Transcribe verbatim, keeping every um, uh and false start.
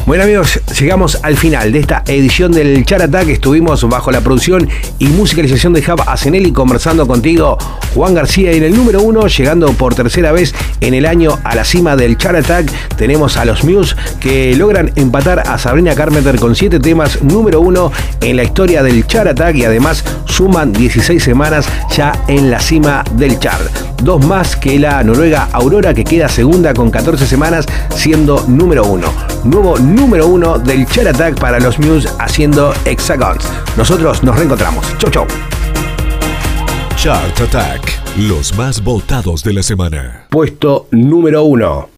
Bueno amigos, llegamos al final de esta edición del Chart Attack. Estuvimos bajo la producción y musicalización de Jav Asenelli, conversando contigo, Juan García. Y en el número uno, llegando por tercera vez en el año a la cima del Chart Attack, tenemos a los Muse, que logran empatar a Sabrina Carpenter con siete temas número uno en la historia del Chart Attack, y además suman dieciséis semanas ya en la cima del chart. Dos más que la noruega Aurora, que queda segunda con catorce semanas siendo número uno. Nuevo número uno del Chart Attack para los Muse haciendo Hexagons. Nosotros nos reencontramos. Chau, chau. Chart Attack, los más votados de la semana. Puesto número uno.